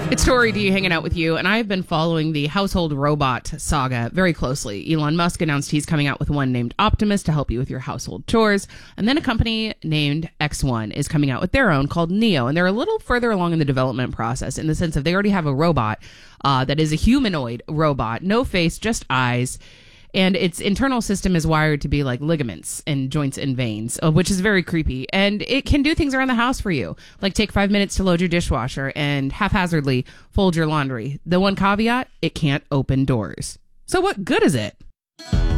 It's Tori D hanging out with you, and I've been following the household robot saga very closely. Elon Musk announced he's coming out with one named Optimus to help you with your household chores, and then a company named X1 is coming out with their own called Neo, and they're a little further along in the development process in the sense of they already have a robot that is a humanoid robot, no face, just eyes. And its internal system is wired to be like ligaments and joints and veins, which is very creepy. And it can do things around the house for you, like take 5 minutes to load your dishwasher and haphazardly fold your laundry. The one caveat, it can't open doors. So what good is it?